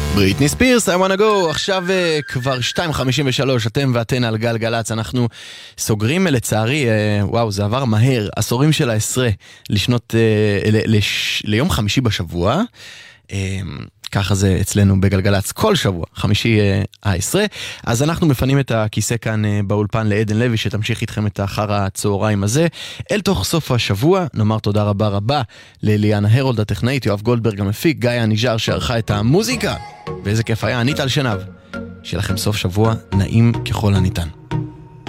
בריטני ספירס, I wanna go. עכשיו כבר 2:53, אתם ואתן על גלגלץ. אנחנו סוגרים לצערי, וואו, זה עבר מהר, עשורים של העשרה לשנות, ליום חמישי בשבוע. ככה זה אצלנו בגלגלץ כל שבוע, חמישי העשרה. אז אנחנו מפנים את הכיסא כאן באולפן לעדן לוי, שתמשיך איתכם את אחר הצהריים הזה. אל תוך סוף השבוע, נאמר תודה רבה רבה לאליאנה הרולד הטכנאית, יואב גולדברג המפיק, גיא הניג'ר שערכה את המוזיקה. ואיזה כיף היה, אני טל שנב. שיהיה לכם סוף שבוע נעים ככל הניתן.